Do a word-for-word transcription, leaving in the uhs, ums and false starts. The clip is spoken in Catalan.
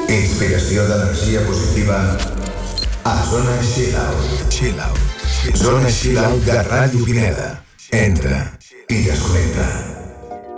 Inspiració d'energia positiva a Zona Chill Out. Chill Out. Zona Chill Out de Ràdio Pineda. Entra i desconnecta.